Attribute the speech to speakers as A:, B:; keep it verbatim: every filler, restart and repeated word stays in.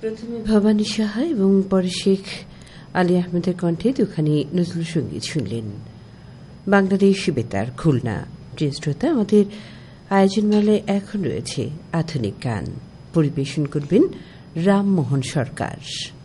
A: প্রথমে ভবানী সাহা এবং পরে শেখ আলী আহমেদের কণ্ঠে দুখানি নজরুল সঙ্গীত শুনলেন। বাংলাদেশ বেতার খুলনা। প্রিয় শ্রোতা, আমাদের আয়োজনমালায় এখন রয়েছে আধুনিক গান। পরিবেশন করবেন রামমোহন সরকার।